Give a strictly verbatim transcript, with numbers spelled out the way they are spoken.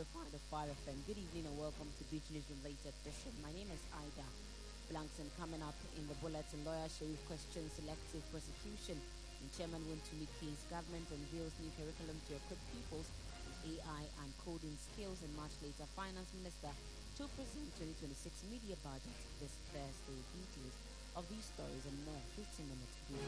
find the Fire F M. Good evening and welcome to Beach News Related Edition. My name is Ida Blankson. Coming up in the bulletin, lawyer Sharif questions selective prosecution. And Chairman Wontumi Key's government unveils new curriculum to equip pupils with A I and coding skills. And much later, Finance Minister to present twenty twenty-six media budget this Thursday. Details of these stories and more fifteen minutes.